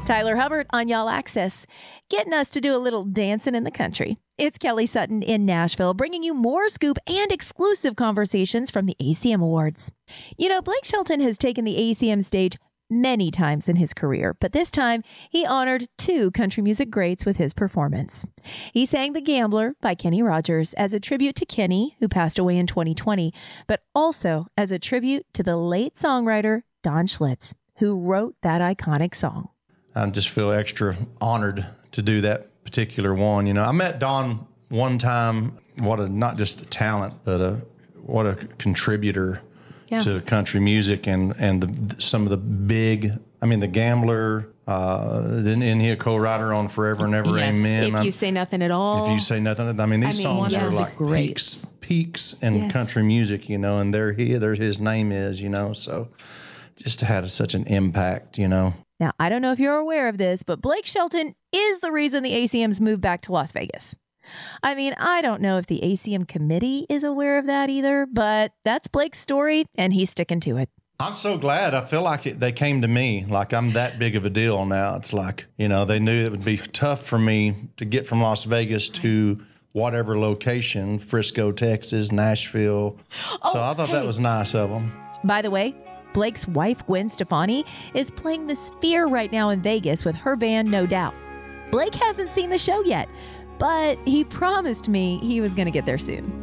Tyler Hubbard on Y'all Access, getting us to do a little dancing in the country. It's Kelly Sutton in Nashville, bringing you more scoop and exclusive conversations from the ACM Awards. You know, Blake Shelton has taken the ACM stage many times in his career, but this time he honored two country music greats with his performance. He sang The Gambler by Kenny Rogers as a tribute to Kenny, who passed away in 2020, but also as a tribute to the late songwriter Don Schlitz, who wrote that iconic song. I just feel extra honored to do that particular one. You know, I met Don one time. Not just a talent, but what a contributor to country music and some of the big. I mean, The Gambler. Isn't he a co-writer on Forever and Ever? Yes. Amen. If You Say Nothing at All. If You Say Nothing. I mean, these songs are like peaks in country music. You know, and there's his name is. You know, so just had such an impact. You know. Now, I don't know if you're aware of this, but Blake Shelton is the reason the ACMs moved back to Las Vegas. I mean, I don't know if the ACM committee is aware of that either, but that's Blake's story, and he's sticking to it. I'm so glad. I feel like they came to me. Like I'm that big of a deal now. It's like, you know, they knew it would be tough for me to get from Las Vegas to whatever location, Frisco, Texas, Nashville. So I thought that was nice of them. By the way, Blake's wife, Gwen Stefani, is playing the Sphere right now in Vegas with her band, No Doubt. Blake hasn't seen the show yet, but he promised me he was going to get there soon.